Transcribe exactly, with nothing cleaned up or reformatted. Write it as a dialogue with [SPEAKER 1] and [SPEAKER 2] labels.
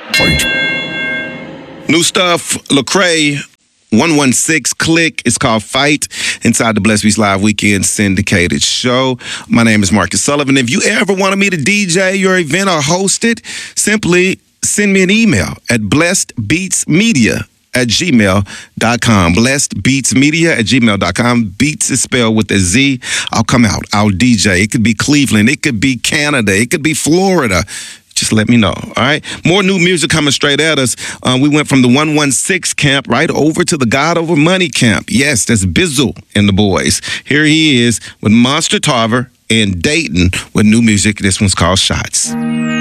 [SPEAKER 1] New stuff, Lecrae, one one six Click. It's called Fight inside the Blessed Beats Live Weekend syndicated show. My name is Marcus Sullivan. If you ever wanted me to D J your event or host it, simply send me an email at blessedbeatsmedia at gmail dot com. blessedbeatsmedia at gmail dot com. Beats is spelled with a Z. I'll come out. I'll D J. It could be Cleveland. It could be Canada. It could be Florida. Just let me know, all right? More new music coming straight at us. Uh, we went from the one one six camp right over to the God Over Money camp. Yes, that's Bizzle and the boys. Here he is with Monster Tarver and Dayton with new music. This one's called Shots.